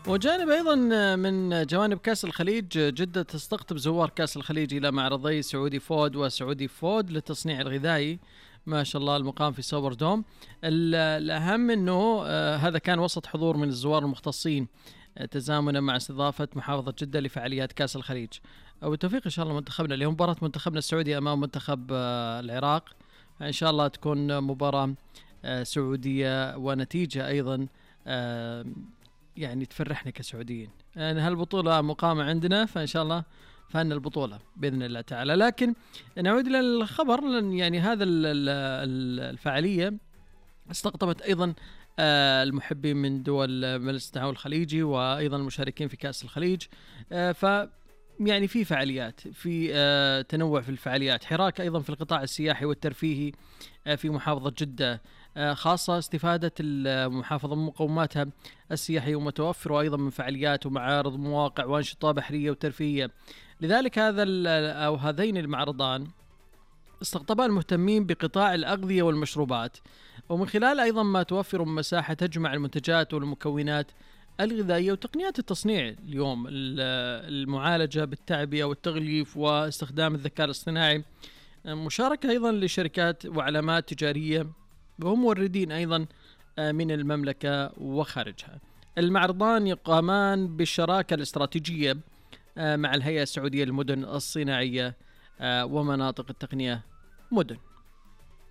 وجانب أيضا من جوانب كأس الخليج، جدة تستقطب زوار كأس الخليج إلى معرضي سعودي فود وسعودي فود للتصنيع الغذائي، ما شاء الله، المقام في سوبر دوم. الأهم أنه هذا كان وسط حضور من الزوار المختصين، تزامنا مع استضافة محافظة جدة لفعاليات كأس الخليج. وبالتوفيق إن شاء الله منتخبنا اليوم، مباراة منتخبنا السعودي أمام منتخب العراق، إن شاء الله تكون مباراة سعودية، ونتيجة أيضا يعني تفرحنا كسعوديين. يعني هالبطولة مقامة عندنا، فإن شاء الله فان البطولة بإذن الله تعالى. لكن نعود إلى الخبر، يعني هذا الفعالية استقطبت أيضا المحبين من دول مجلس التعاون الخليجي، وأيضا المشاركين في كأس الخليج. ف يعني في فعاليات، في تنوع في الفعاليات، حراك أيضا في القطاع السياحي والترفيهي في محافظة جدة، خاصة استفادة المحافظة من مقوماتها السياحية ومتوفر أيضا من فعاليات ومعارض ومواقع وأنشطة بحرية وترفيهية. لذلك هذين المعرضان استقطبا المهتمين بقطاع الأغذية والمشروبات، ومن خلال أيضا ما توفر من مساحة تجمع المنتجات والمكونات الغذائية وتقنيات التصنيع اليوم، المعالجة بالتعبئة والتغليف واستخدام الذكاء الاصطناعي، مشاركة أيضا لشركات وعلامات تجارية وموردين أيضا من المملكة وخارجها. المعرضان يقامان بالشراكة الاستراتيجية مع الهيئة السعودية للمدن الصناعية ومناطق التقنية مدن.